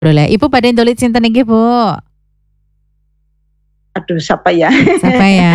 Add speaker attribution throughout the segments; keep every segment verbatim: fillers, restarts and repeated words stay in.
Speaker 1: Boleh, Ibu badhe ndulit sinten nggih, Bu?
Speaker 2: Aduh, siapa ya?
Speaker 1: Siapa ya?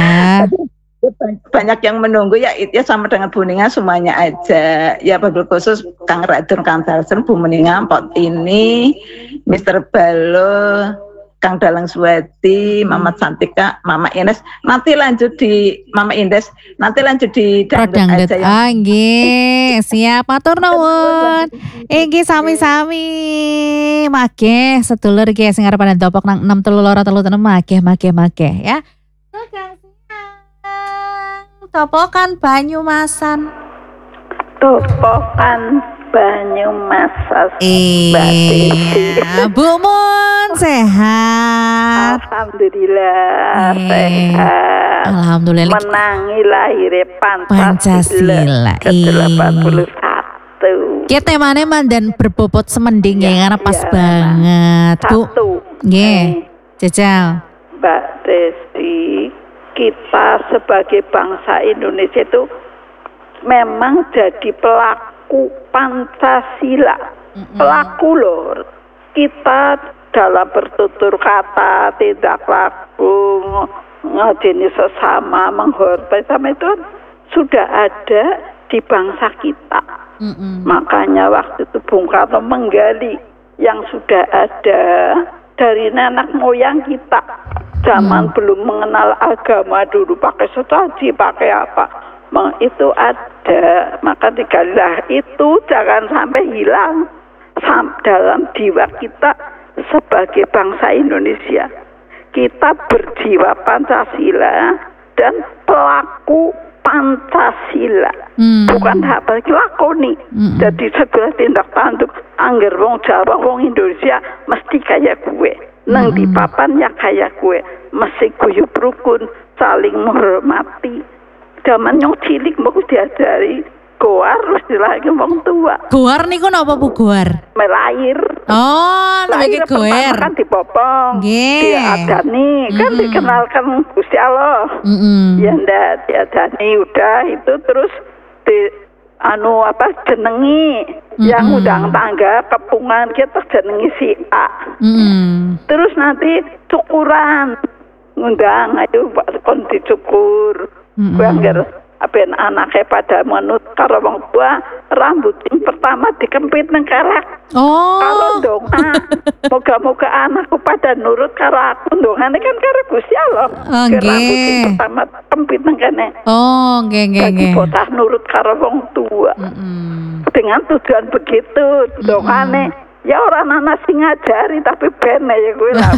Speaker 2: Banyak yang menunggu ya, itu ya sama dengan Bu Ninga semuanya aja. Ya wabil khusus Kang Radun, Kang Dalsen, Bu Meninga, Mpok Tini, Mister Balo, Kang Dalang Suwadi, Mama Santika, Mama Ines. Nanti lanjut di Mama Indes, nanti lanjut di dangdut aja ya.
Speaker 1: Ah, nggih, siap, matur nuwun. Inggih sami-sami. Mageh sedulur iki sing arep pandang topok nang enam telu loro telu enam mageh mageh mageh ya. Tukang siang. Topokan Banyumasan.
Speaker 3: Topokan Banyumasan.
Speaker 1: Iya, Bu Mun sehat.
Speaker 3: Alhamdulillah
Speaker 1: Eh,
Speaker 3: sehat.
Speaker 1: Alhamdulillah.
Speaker 3: Menangi lahirnya
Speaker 1: Pancasila.
Speaker 3: Pancasila ke delapan puluh satu.
Speaker 1: Kita temanya mandan berbobot semending ya, karena pas
Speaker 3: ya,
Speaker 1: banget. Bu.
Speaker 3: Satu.
Speaker 1: Nggih. Jajal.
Speaker 3: Mbak Desi, kita sebagai bangsa Indonesia itu memang jadi pelaku Pancasila. Mm-hmm. Pelaku loh. Kita dalam bertutur kata, tidak laku, ngajeni sesama, menghormati sama itu kan sudah ada di bangsa kita. Mm-hmm. Makanya waktu itu Bung Karno menggali yang sudah ada dari nenek moyang kita. Zaman hmm. belum mengenal agama dulu, pakai sesaji, pakai apa. Itu ada, maka digalilah itu jangan sampai hilang dalam jiwa kita sebagai bangsa Indonesia. Kita berjiwa Pancasila dan pelaku Pancasila. Hmm. Bukan hak bagi lakoni. Hmm. Jadi segera tindak tanduk angger wong Jawa, wong Indonesia mesti kayak gue. Nang di papan ya kayak gue, mesti guyub rukun, saling menghormati. Zaman yang cilik mau diajari goar, mesti lagi wong tua.
Speaker 1: Goar niku napa Bu goar?
Speaker 3: Melair.
Speaker 1: Oh, namanya goar.
Speaker 3: Kan dipopong,
Speaker 1: yeah.
Speaker 3: diadani, kan mm-hmm. dikenalkan Gusti Allah. Mm-hmm. Ya ndak diadani udah itu terus di anu apa jenengi mm-hmm. yang undang tangga kepungan kita jenengi si A. Mm-hmm. Terus nanti cukuran ngundang ayo kon dicukur. Mm-hmm. Kuwi aben anaknya pada menut karo wong tua rambut yang pertama dikempit nang karak.
Speaker 1: Oh.
Speaker 3: Karo donga. Moga-moga anakku pada nurut karo aku dongane kan karo Gusti Allah.
Speaker 1: Oh, nggih.
Speaker 3: Rambut yang pertama kempit nang kene.
Speaker 1: Oh, nggih nggih nggih.
Speaker 3: Bagi bocah nurut karo wong tua. Mm-hmm. Dengan tujuan begitu dongane. Mm-hmm. Ya orang anak sing ngajari tapi ben ya gue lah.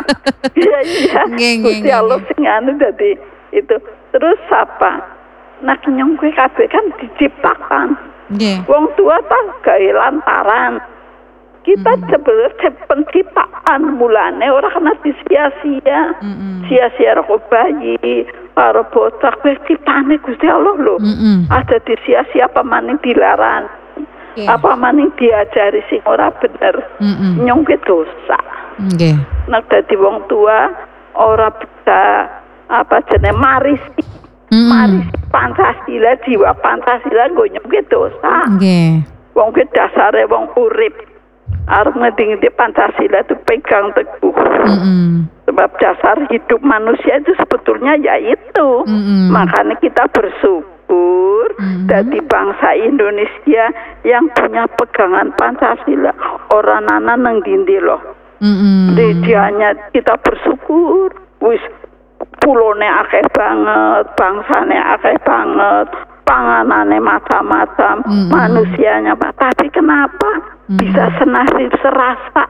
Speaker 3: Iya iya. Gusti Allah sing anu dadi itu. Terus apa? Nah kenyong gue kabeh kan diciptakan. Yeah. Wong tua tak gawe lantaran. Kita mm-hmm. sebenarnya penciptaan mulane orang kena sia-sia. Mm-hmm. Sia-sia karo bayi, karo bocah gue ciptane Gusti Allah lho. Mm-hmm. Ada di sia-sia apa maning dilarang. Yeah. Apa maning diajari sing ora bener. Mm-hmm. Nyong gue dosa. Nggih. Yeah. Nah dadi wong tua ora bisa apa jenenge marisi. Mm. Mari Pancasila, jiwa Pancasila gue nyemke dosa.
Speaker 1: Nggih.
Speaker 3: Wong ke dasare wong urip. Arep ngeding-ngeding Pancasila itu pegang teguh. Mm-hmm. Sebab dasar hidup manusia itu sebetulnya ya itu. Mm-hmm. Makanya kita bersyukur mm-hmm. dari bangsa Indonesia yang punya pegangan Pancasila. Orang nana nang dindi loh. Mm-hmm. Di dianya kita bersyukur. Wis pulone akeh banget, bangsane akeh banget, panganane macam-macam, mm-hmm. manusianya tapi kenapa mm-hmm. bisa senasib serasa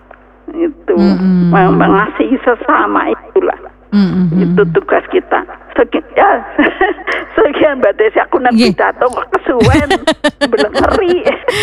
Speaker 3: itu mm-hmm. mengasihi sesama itulah mm-hmm. itu tugas kita. Sekian ya, sekian Mbak Desi aku nanti jatuh kesuwen belum ngeri.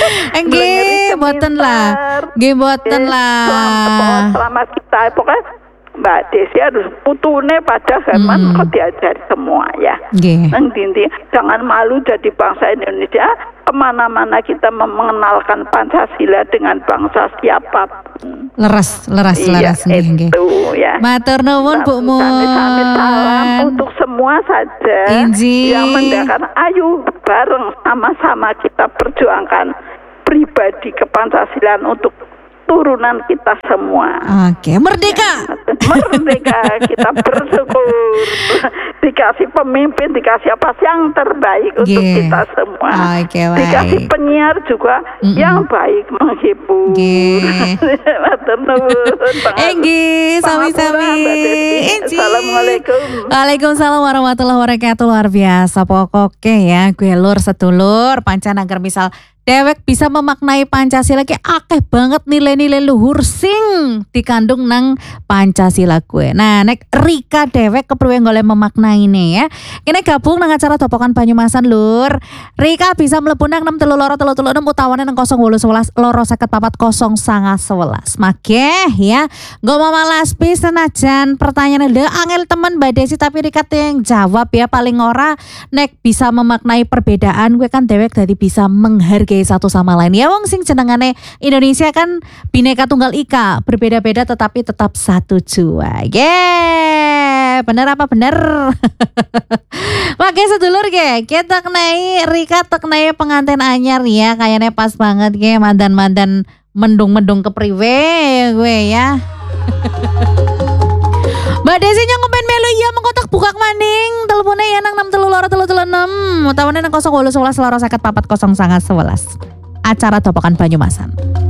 Speaker 1: Nggih, mboten lah. Nggih mboten lah.
Speaker 3: Selamat kita pokoknya Mbak Desi harus putune pada zaman mm. kok diajari semua ya.
Speaker 1: Yeah.
Speaker 3: Nang dinti jangan malu jadi bangsa Indonesia. Kemana-mana kita mengenalkan Pancasila dengan bangsa siapapun.
Speaker 1: Leres, leres,
Speaker 3: iya,
Speaker 1: leres.
Speaker 3: Itu nge. Ya.
Speaker 1: Matur nuwun Bu Mun.
Speaker 3: Salam untuk semua saja
Speaker 1: Inji.
Speaker 3: Yang mendengarkan. Ayo bareng sama-sama kita perjuangkan pribadi kepancasilaan untuk turunan kita semua.
Speaker 1: Oke, merdeka.
Speaker 3: Merdeka, kita bersyukur dikasih pemimpin, dikasih apa yang terbaik untuk
Speaker 1: Oke.
Speaker 3: kita semua.
Speaker 1: Oke, baik.
Speaker 3: Dikasih penyiar juga
Speaker 1: Mm-mm.
Speaker 3: yang baik menghibur.
Speaker 1: Oke.
Speaker 3: Matur nuwun.
Speaker 1: Enggi, sami-sami.
Speaker 3: Pangapura, Mbak Desi.
Speaker 1: Enci.
Speaker 3: Assalamualaikum.
Speaker 1: Waalaikumsalam warahmatullahi wabarakatuh. Luar biasa pokoknya ya, gue lur sedulur pancan agar misal dewek bisa memaknai Pancasila ki akeh banget nilai-nilai luhur sing dikandung nang Pancasila gue. Nah, nek Rika dewek kepriwe golek memaknai nih ya. Kene gabung nang acara Topokan Banyumasan lur. Rika bisa mlebu nang enam telu loro telu telu enam utawane nang nol wolu sebelas loro seket papat kosong sanga sebelas. Makeh ya. Nggo mama laspi senajan pertanyaan lho angel temen Mbak Desi tapi Rika yang jawab ya paling ora nek bisa memaknai perbedaan gue kan dewek dadi bisa menghargai satu sama lain. Ya wong sing jenengane Indonesia kan Bhinneka Tunggal Ika, berbeda-beda tetapi tetap satu jua. Yeah, bener apa bener? Oke sedulur ge, kita kenai Rika teknai pengantin anyar ya, kayaknya pas banget ge mandan-mandan mendung-mendung kepriwe gue ya. Mbak Desi nyongkopen melu iya mengkotak bukak maning teleponnya ya nang enam telu loro telu telu enam utawane nang nol wolu sebelas loro seket papat kosong sanga sebelas. Acara Topokan Banyumasan.